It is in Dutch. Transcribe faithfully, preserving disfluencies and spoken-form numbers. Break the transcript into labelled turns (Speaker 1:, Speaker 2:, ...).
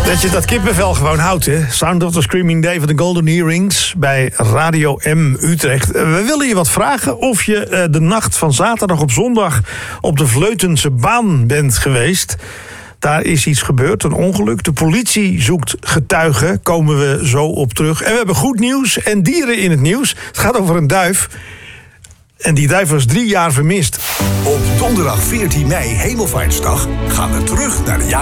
Speaker 1: Dat je dat kippenvel gewoon houdt, hè? Sound of the Screaming Day van de Golden Earrings bij Radio M Utrecht. We willen je wat vragen of je uh, de nacht van zaterdag op zondag op de Vleutense baan bent geweest. Daar is iets gebeurd, een ongeluk. De politie zoekt getuigen, komen we zo op terug. En we hebben goed nieuws en dieren in het nieuws. Het gaat over een duif. En die duif was drie jaar vermist.
Speaker 2: Op donderdag veertien mei, Hemelvaartsdag, gaan we terug naar de jaren